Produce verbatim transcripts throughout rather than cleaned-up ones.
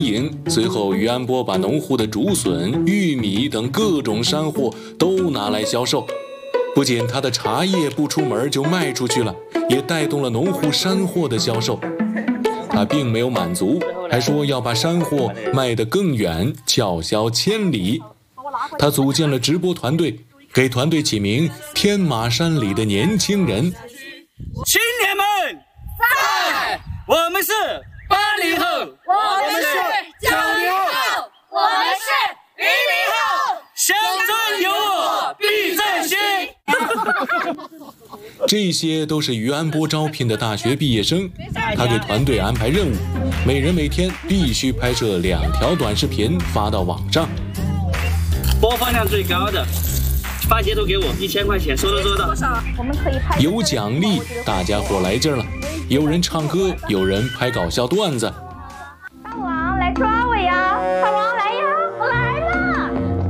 营。随后，于安波把农户的竹笋、玉米等各种山货都拿来销售。不仅他的茶叶不出门就卖出去了，也带动了农户山货的销售。他并没有满足，还说要把山货卖得更远，叫嚣千里。他组建了直播团队，给团队起名“天马山里的年轻人”。 青年们，在！我们是八零后， 我们是九零后，我们是零零后。 乡村有我必振兴。 这些都是于安波招聘的大学毕业生，他给团队安排任务，每人每天必须拍摄两条短视频发到网上。 播放量最高的发截图给我一千块钱，说到做到。 我们可以拍有奖励，大家伙来劲儿了。有人唱歌，有人拍搞笑段子。 大王来抓我呀！大王来呀！我来了！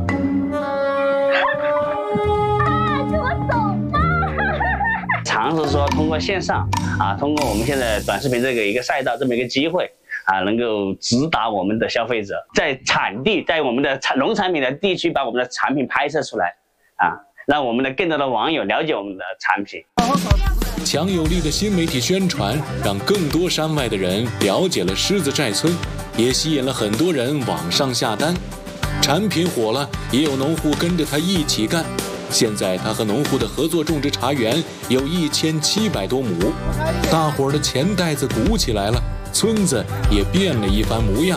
啊，跟我走吧！ 尝试说通过线上啊，通过我们现在短视频这个一个赛道这么一个机会啊，能够直达我们的消费者，在产地，在我们的产农产品的地区把我们的产品拍摄出来啊，让我们的更多的网友了解我们的产品。 强有力的新媒体宣传，让更多山外的人了解了狮子寨村，也吸引了很多人网上下单。产品火了，也有农户跟着他一起干。现在他和农户的合作种植茶园有一千七百多亩，大伙儿的钱袋子鼓起来了，村子也变了一番模样。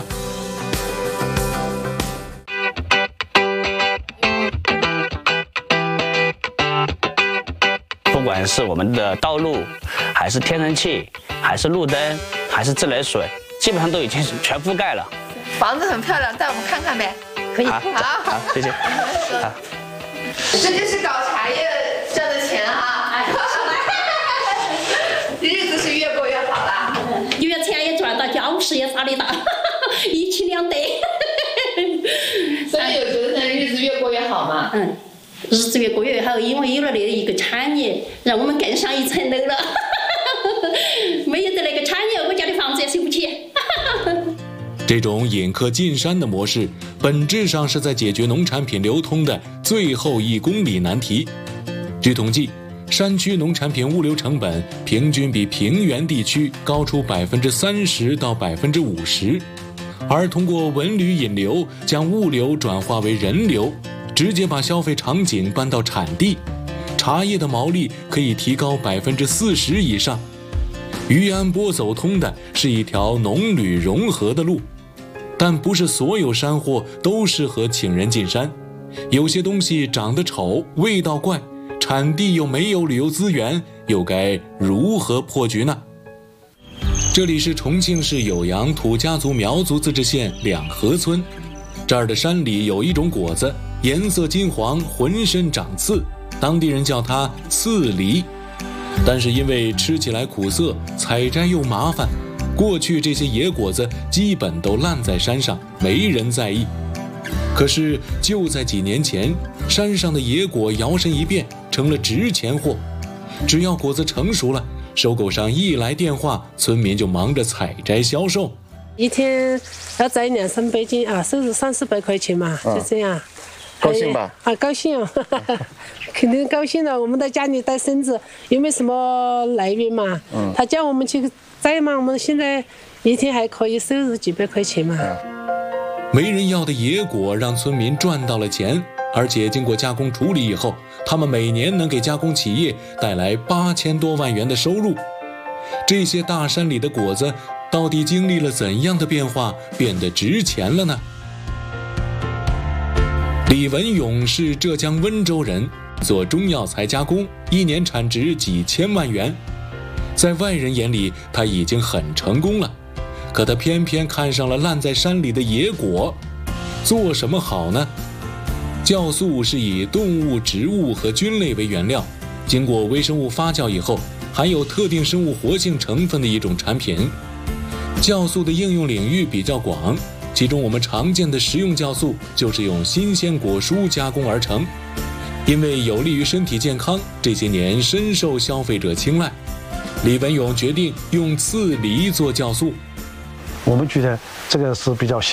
不管是我们的道路，还是天然气，还是路灯，还是自来水，基本上都已经全覆盖了。 房子很漂亮，带我们看看呗。 可以，好， 好， 谢谢。好， 这就是搞茶叶挣的钱哈，日子是越过越好啦。 越钱也赚到，家务事也啥的大，一举两得。 所以有觉得现在日子越过越好吗？ 嗯。日子越过越好，因为有了那一个产业，让我们更上一层楼了。没有的那个产业，我家的房子也修不起。 这种引客进山的模式，本质上是在解决农产品流通的最后一公里难题。据统计，山区农产品物流成本平均比平原地区高出百分之三十到百分之五十，而通过文旅引流，将物流转化为人流。直接把消费场景搬到产地，茶叶的毛利可以提高百分之四十以上。于安波走通的是一条农旅融合的路，但不是所有山货都适合请人进山，有些东西长得丑，味道怪，产地又没有旅游资源，又该如何破局呢？这里是重庆市酉阳土家族苗族自治县两河村，这儿的山里有一种果子，颜色金黄，浑身长刺，当地人叫它刺梨。但是因为吃起来苦涩，采摘又麻烦，过去这些野果子基本都烂在山上，没人在意。可是就在几年前，山上的野果摇身一变成了值钱货，只要果子成熟了，收购商一来电话，村民就忙着采摘销售。 一天要摘两三百斤啊，收入三四百块钱嘛，就这样。 高兴吧？ 啊，高兴哦，肯定高兴了。我们在家里带孙子，又没什么来源嘛。嗯。他叫我们去摘嘛，我们现在一天还可以收入几百块钱嘛。 没人要的野果让村民赚到了钱，而且经过加工处理以后，他们每年能给加工企业带来八千多万元的收入。这些大山里的果子到底经历了怎样的变化，变得值钱了呢？李文勇是浙江温州人，做中药材加工，一年产值几千万元。在外人眼里，他已经很成功了，可他偏偏看上了烂在山里的野果。做什么好呢？酵素是以动物、植物和菌类为原料，经过微生物发酵以后，含有特定生物活性成分的一种产品。酵素的应用领域比较广，其中我们常见的食用酵素就是用新鲜果蔬加工而成，因为有利于身体健康，这些年深受消费者青睐。李文勇决定用刺梨做酵素。 我们觉得这个是比较新